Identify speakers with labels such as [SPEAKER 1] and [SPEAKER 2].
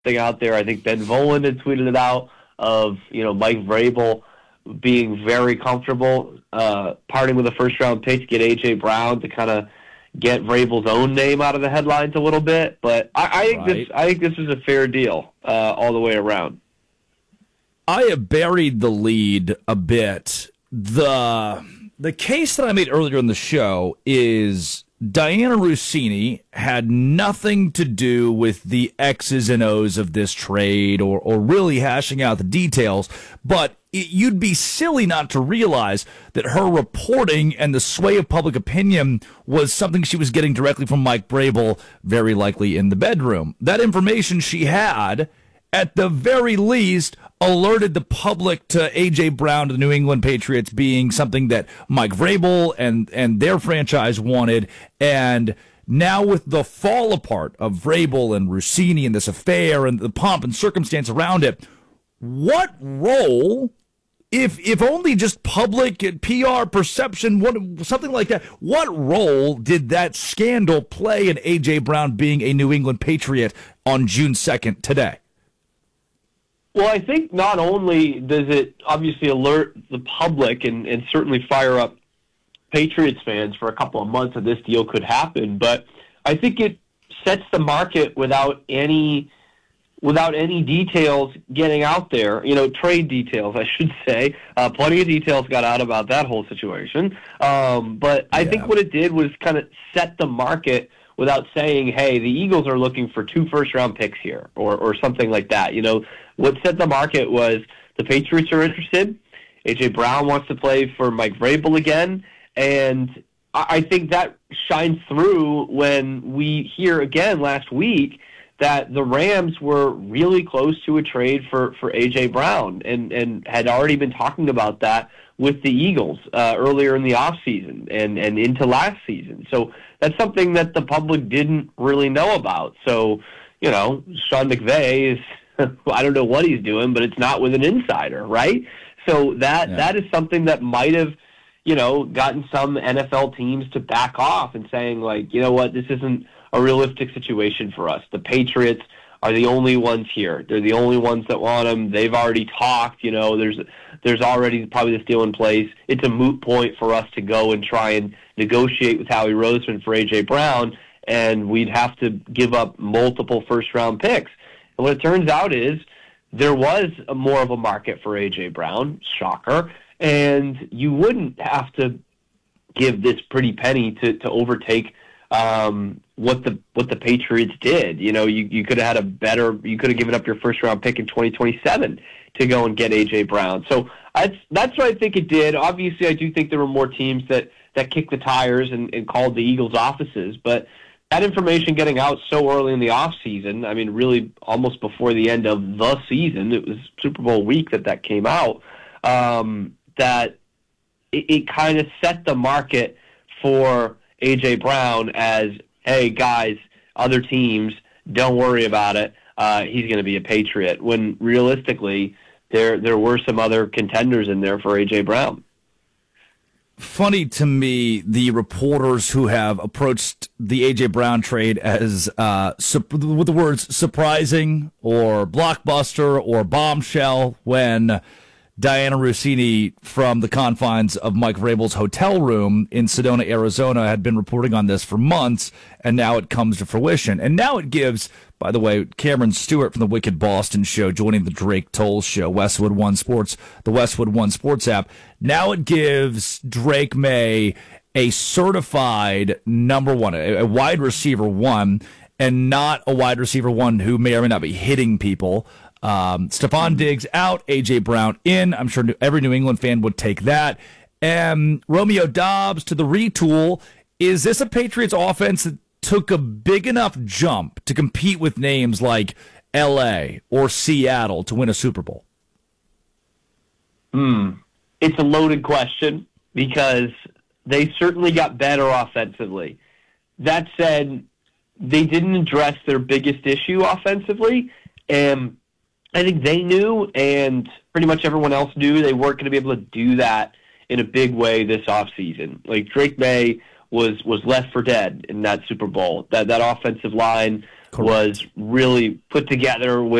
[SPEAKER 1] thing out there. I think Ben Volen had tweeted it out of, Mike Vrabel being very comfortable parting with a first-round pick to get A.J. Brown to kind of get Vrabel's own name out of the headlines a little bit. But I think this is a fair deal all the way around.
[SPEAKER 2] I have buried the lead a bit. The case that I made earlier in the show is Diana Russini had nothing to do with the X's and O's of this trade or really hashing out the details, but you'd be silly not to realize that her reporting and the sway of public opinion was something she was getting directly from Mike Vrabel, very likely in the bedroom. That information she had, at the very least, alerted the public to A.J. Brown to the New England Patriots being something that Mike Vrabel and their franchise wanted. And now with the fall apart of Vrabel and Russini and this affair and the pomp and circumstance around it, what role, if only just public PR perception, something like that, what role did that scandal play in A.J. Brown being a New England Patriot on June 2nd today?
[SPEAKER 1] Well, I think not only does it obviously alert the public and certainly fire up Patriots fans for a couple of months that this deal could happen, but I think it sets the market without any details getting out there, trade details, I should say. Plenty of details got out about that whole situation. But I think what it did was kind of set the market without saying, hey, the Eagles are looking for 2 first-round picks here or something like that. What set the market was the Patriots are interested. A.J. Brown wants to play for Mike Vrabel again. And I think that shines through when we hear again last week that the Rams were really close to a trade for A.J. Brown and had already been talking about that with the Eagles earlier in the offseason and into last season. So that's something that the public didn't really know about. So, Sean McVay is, I don't know what he's doing, but it's not with an insider, right? So that is something that might have, gotten some NFL teams to back off and saying, like, you know what, this isn't a realistic situation for us. The Patriots are the only ones here. They're the only ones that want him. They've already talked. There's already probably this deal in place. It's a moot point for us to go and try and negotiate with Howie Roseman for A.J. Brown, and we'd have to give up multiple first-round picks. And what it turns out is there was more of a market for A.J. Brown, shocker, and you wouldn't have to give this pretty penny to overtake what the Patriots did. You could have had you could have given up your first round pick in 2027 to go and get A.J. Brown. So that's what I think it did. Obviously, I do think there were more teams that kicked the tires and called the Eagles' offices, but that information getting out so early in the offseason, I mean, really almost before the end of the season, it was Super Bowl week that came out, that it kind of set the market for A.J. Brown as, hey, guys, other teams, don't worry about it. He's going to be a Patriot. When realistically, there were some other contenders in there for A.J. Brown.
[SPEAKER 2] Funny to me, the reporters who have approached the A.J. Brown trade as with the words surprising or blockbuster or bombshell when Diana Russini from the confines of Mike Vrabel's hotel room in Sedona, Arizona, had been reporting on this for months, and now it comes to fruition. And now it gives, by the way, Cameron Stewart from the Wicked Boston Show joining the Drake Toll Show, Westwood One Sports, the Westwood One Sports app. Now it gives Drake May a certified number one, a wide receiver one, and not a wide receiver one who may or may not be hitting people. Stephon Diggs out, A.J. Brown in. I'm sure every New England fan would take that. And Romeo Doubs to the retool. Is this a Patriots offense that took a big enough jump to compete with names like L.A. or Seattle to win a Super Bowl?
[SPEAKER 1] It's a loaded question because they certainly got better offensively. That said, they didn't address their biggest issue offensively, and I think they knew, and pretty much everyone else knew, they weren't going to be able to do that in a big way this offseason. Like, Drake May was left for dead in that Super Bowl. That offensive line was really put together